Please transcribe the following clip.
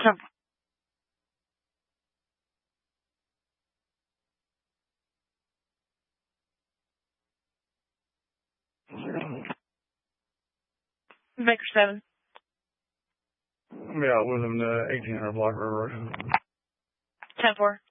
10. Baker 7. Yeah, I live in the 1800 block of River Road. 10-4.